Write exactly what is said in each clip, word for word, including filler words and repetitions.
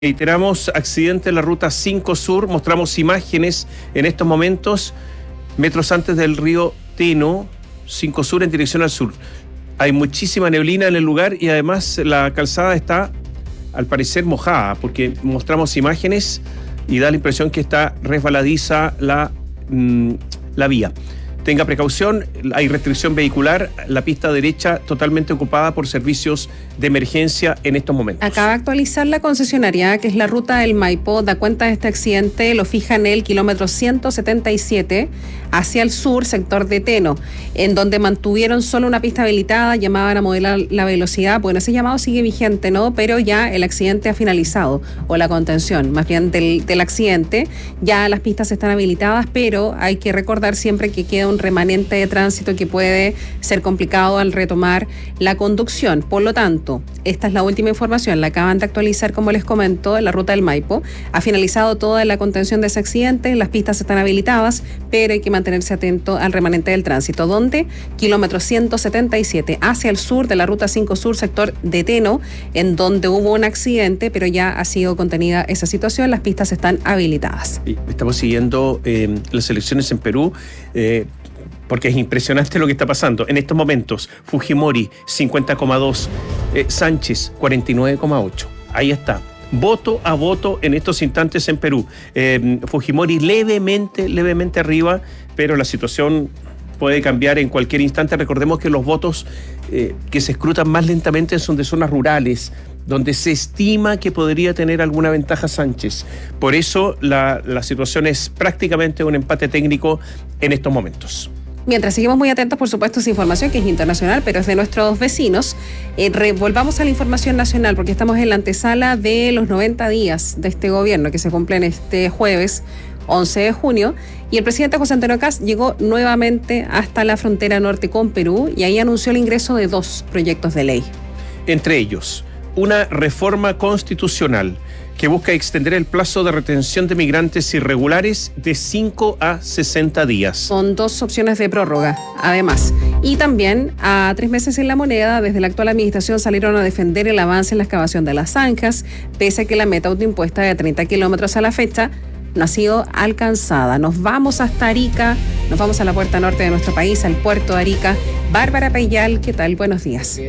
Reiteramos, accidente en la ruta cinco Sur, mostramos imágenes en estos momentos, metros antes del río Teno, cinco Sur en dirección al sur. Hay muchísima neblina en el lugar y además la calzada está, al parecer, mojada, porque mostramos imágenes y da la impresión que está resbaladiza la, mmm, la vía. Tenga precaución, hay restricción vehicular, la pista derecha totalmente ocupada por servicios de emergencia en estos momentos. Acaba de actualizar la concesionaria, que es la ruta del Maipo, da cuenta de este accidente, lo fija en el kilómetro ciento setenta y siete hacia el sur, sector de Teno, en donde mantuvieron solo una pista habilitada, llamaban a modelar la velocidad. Bueno, ese llamado sigue vigente, ¿no? Pero ya el accidente ha finalizado, o la contención, más bien del, del accidente. Ya las pistas están habilitadas, pero hay que recordar siempre que queda un remanente de tránsito que puede ser complicado al retomar la conducción. Por lo tanto, esta es la última información, la acaban de actualizar, como les comento, en la ruta del Maipo. Ha finalizado toda la contención de ese accidente, las pistas están habilitadas, pero hay que mantenerse atento al remanente del tránsito, donde kilómetro ciento setenta y siete hacia el sur de la ruta cinco Sur, sector de Teno, en donde hubo un accidente, pero ya ha sido contenida esa situación, las pistas están habilitadas. Estamos siguiendo eh, las elecciones en Perú, eh, porque es impresionante lo que está pasando. En estos momentos, Fujimori, cincuenta coma dos, eh, Sánchez, cuarenta y nueve coma ocho. Ahí está. Voto a voto en estos instantes en Perú. Eh, Fujimori levemente, levemente arriba, pero la situación puede cambiar en cualquier instante. Recordemos que los votos eh, que se escrutan más lentamente son de zonas rurales, donde se estima que podría tener alguna ventaja Sánchez. Por eso la, la situación es prácticamente un empate técnico en estos momentos. Mientras seguimos muy atentos, por supuesto, a esa información que es internacional, pero es de nuestros vecinos. Eh, re, volvamos a la información nacional, porque estamos en la antesala de los noventa días de este gobierno, que se cumplen este jueves, once de junio, y el presidente José Antonio Kast llegó nuevamente hasta la frontera norte con Perú, y ahí anunció el ingreso de dos proyectos de ley. Entre ellos, una reforma constitucional que busca extender el plazo de retención de migrantes irregulares de cinco a sesenta días. Son dos opciones de prórroga, además. Y también a tres meses en la moneda, desde la actual administración salieron a defender el avance en la excavación de las zanjas, pese a que la meta autoimpuesta de treinta kilómetros a la fecha no ha sido alcanzada. Nos vamos hasta Arica, nos vamos a la puerta norte de nuestro país, al puerto de Arica. Bárbara Payal, ¿qué tal? Buenos días.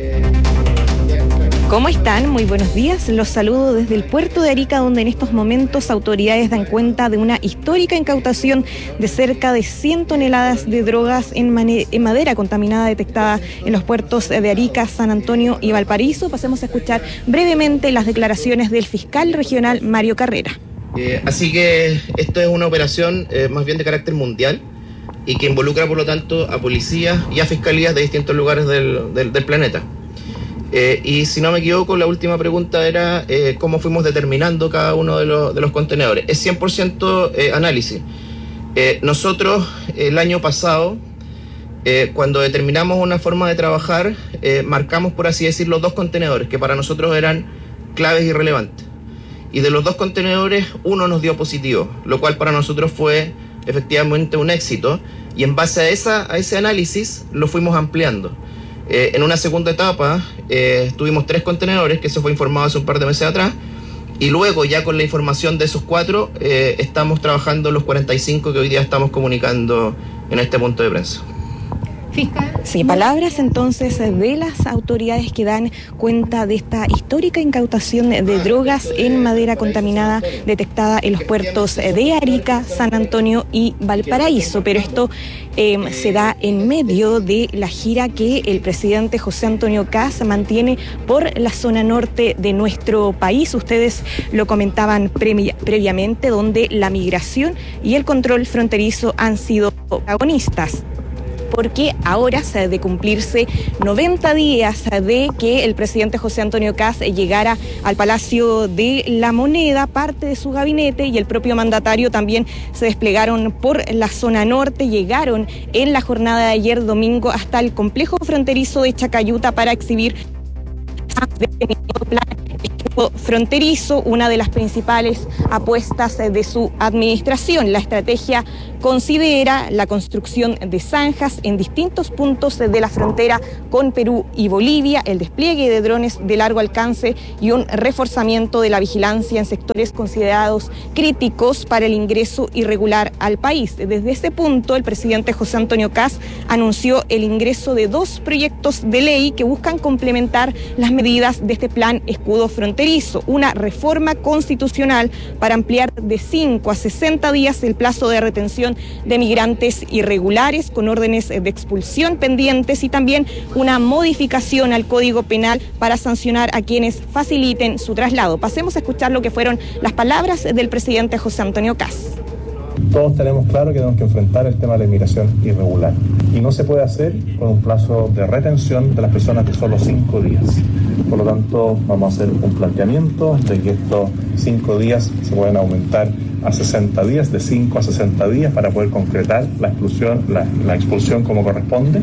¿Cómo están? Muy buenos días. Los saludo desde el puerto de Arica, donde en estos momentos autoridades dan cuenta de una histórica incautación de cerca de cien toneladas de drogas en, mane- en madera contaminada detectada en los puertos de Arica, San Antonio y Valparaíso. Pasemos a escuchar brevemente las declaraciones del fiscal regional Mario Carrera. Eh, así que esto es una operación eh, más bien de carácter mundial y que involucra, por lo tanto, a policías y a fiscalías de distintos lugares del, del, del planeta. Eh, y si no me equivoco, la última pregunta era eh, cómo fuimos determinando cada uno de los, de los contenedores. Es cien por ciento eh, análisis. Eh, nosotros el año pasado, eh, cuando determinamos una forma de trabajar, eh, marcamos, por así decirlo, dos contenedores que para nosotros eran claves y relevantes. Y de los dos contenedores, uno nos dio positivo, lo cual para nosotros fue efectivamente un éxito. Y en base a, esa, a ese análisis lo fuimos ampliando. Eh, en una segunda etapa eh, tuvimos tres contenedores, que eso fue informado hace un par de meses atrás, y luego ya con la información de esos cuatro eh, estamos trabajando los cuarenta y cinco que hoy día estamos comunicando en este punto de prensa. Fiscal. Sí, palabras entonces de las autoridades que dan cuenta de esta histórica incautación de drogas en madera contaminada detectada en los puertos de Arica, San Antonio y Valparaíso. Pero esto eh, se da en medio de la gira que el presidente José Antonio Kast mantiene por la zona norte de nuestro país. Ustedes lo comentaban previ- previamente, donde la migración y el control fronterizo han sido protagonistas. Porque ahora, de cumplirse noventa días de que el presidente José Antonio Kast llegara al Palacio de la Moneda, parte de su gabinete y el propio mandatario también se desplegaron por la zona norte, llegaron en la jornada de ayer domingo hasta el complejo fronterizo de Chacayuta para exhibir fronterizo, una de las principales apuestas de su administración. La estrategia considera la construcción de zanjas en distintos puntos de la frontera con Perú y Bolivia, el despliegue de drones de largo alcance y un reforzamiento de la vigilancia en sectores considerados críticos para el ingreso irregular al país. Desde ese punto, el presidente José Antonio Kast anunció el ingreso de dos proyectos de ley que buscan complementar las medidas de este plan escudo fronterizo, una reforma constitucional para ampliar de cinco a sesenta días el plazo de retención de migrantes irregulares con órdenes de expulsión pendientes y también una modificación al Código Penal para sancionar a quienes faciliten su traslado. Pasemos a escuchar lo que fueron las palabras del presidente José Antonio Kast. Todos tenemos claro que tenemos que enfrentar el tema de la inmigración irregular y no se puede hacer con un plazo de retención de las personas de solo cinco días. Por lo tanto, vamos a hacer un planteamiento de que estos cinco días se pueden aumentar a sesenta días, de cinco a sesenta días, para poder concretar la expulsión, la, la expulsión como corresponde.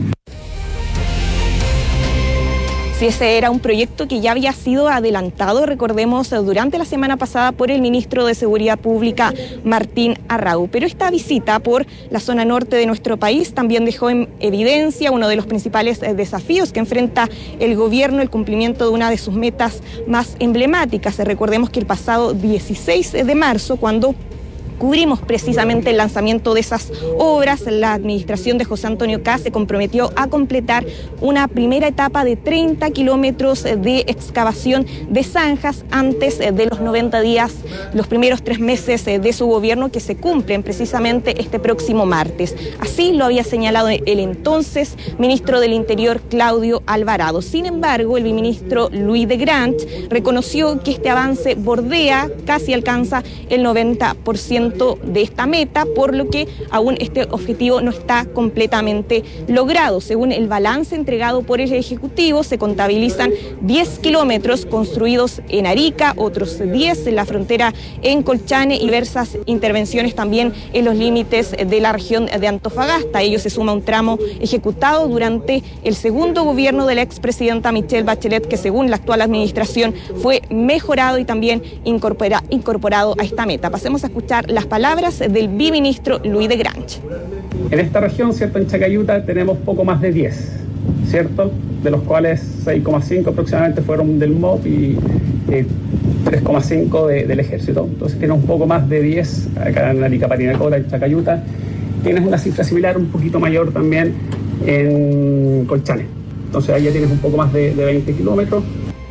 Si ese era un proyecto que ya había sido adelantado, recordemos, durante la semana pasada por el ministro de Seguridad Pública, Martín Arrau. Pero esta visita por la zona norte de nuestro país también dejó en evidencia uno de los principales desafíos que enfrenta el gobierno, el cumplimiento de una de sus metas más emblemáticas. Recordemos que el pasado dieciséis de marzo, cuando cubrimos precisamente el lanzamiento de esas obras, la administración de José Antonio Kast se comprometió a completar una primera etapa de treinta kilómetros de excavación de zanjas antes de los noventa días, los primeros tres meses de su gobierno, que se cumplen precisamente este próximo martes. Así lo había señalado el entonces ministro del Interior, Claudio Alvarado. Sin embargo, el viceministro Louis de Grant reconoció que este avance bordea, casi alcanza el noventa por ciento de esta meta, por lo que aún este objetivo no está completamente logrado. Según el balance entregado por el Ejecutivo, se contabilizan diez kilómetros construidos en Arica, otros diez en la frontera en Colchane y diversas intervenciones también en los límites de la región de Antofagasta. A ello se suma un tramo ejecutado durante el segundo gobierno de la expresidenta Michelle Bachelet, que según la actual administración fue mejorado y también incorpora, incorporado a esta meta. Pasemos a escuchar las palabras del viceministro Louis de Grant. En esta región, ¿cierto?, en Chacayuta tenemos poco más de diez, ¿cierto?, de los cuales seis coma cinco aproximadamente fueron del M O P y eh, tres coma cinco de, del Ejército. Entonces tienes un poco más de diez acá en Arica, Parinacota, en Chacayuta. Tienes una cifra similar, un poquito mayor también en Colchane. Entonces ahí ya tienes un poco más de, de veinte kilómetros.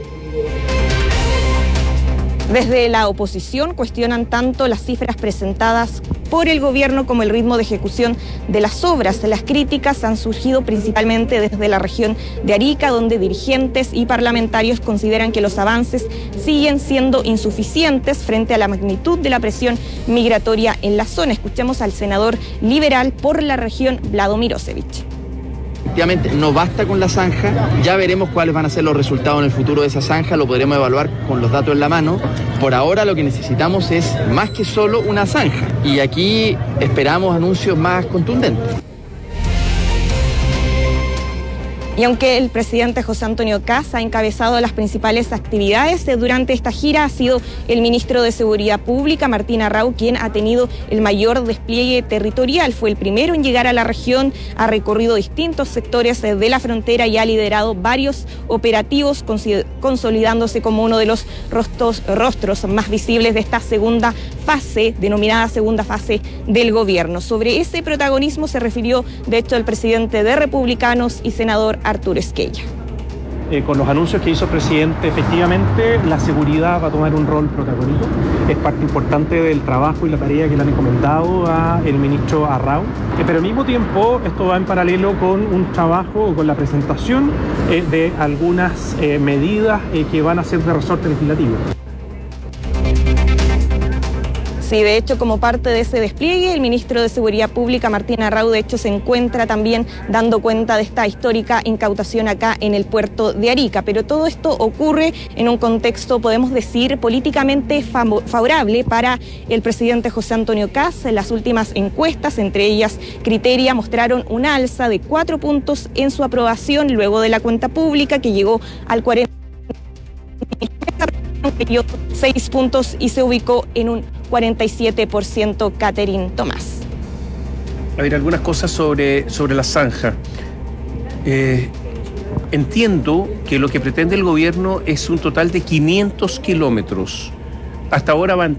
Desde la oposición cuestionan tanto las cifras presentadas por el gobierno como el ritmo de ejecución de las obras. Las críticas han surgido principalmente desde la región de Arica, donde dirigentes y parlamentarios consideran que los avances siguen siendo insuficientes frente a la magnitud de la presión migratoria en la zona. Escuchemos al senador liberal por la región, Vlado Mirosevich. Efectivamente, no basta con la zanja, ya veremos cuáles van a ser los resultados en el futuro de esa zanja, lo podremos evaluar con los datos en la mano. Por ahora lo que necesitamos es más que solo una zanja y aquí esperamos anuncios más contundentes. Y aunque el presidente José Antonio Kast ha encabezado las principales actividades durante esta gira, ha sido el ministro de Seguridad Pública, Martín Arrau, quien ha tenido el mayor despliegue territorial. Fue el primero en llegar a la región, ha recorrido distintos sectores de la frontera y ha liderado varios operativos, consolidándose como uno de los rostros, rostros más visibles de esta segunda fase, denominada segunda fase del gobierno. Sobre ese protagonismo se refirió, de hecho, el presidente de Republicanos y senador Arturo Esquella. Eh, con los anuncios que hizo el presidente, efectivamente la seguridad va a tomar un rol protagónico. Es parte importante del trabajo y la tarea que le han encomendado al ministro Arrau. Eh, pero al mismo tiempo esto va en paralelo con un trabajo, con la presentación eh, de algunas eh, medidas eh, que van a ser de resorte legislativo. Sí, de hecho, como parte de ese despliegue, el ministro de Seguridad Pública, Martín Arrau, de hecho, se encuentra también dando cuenta de esta histórica incautación acá en el puerto de Arica. Pero todo esto ocurre en un contexto, podemos decir, políticamente favorable para el presidente José Antonio Kast. Las últimas encuestas, entre ellas Criteria, mostraron un alza de cuatro puntos en su aprobación luego de la cuenta pública, que llegó al cuarenta por ciento. seis puntos y se ubicó en un cuarenta y siete por ciento. Catherine Tomás. A ver, algunas cosas sobre, sobre la zanja. Eh, entiendo que lo que pretende el gobierno es un total de quinientos kilómetros. Hasta ahora van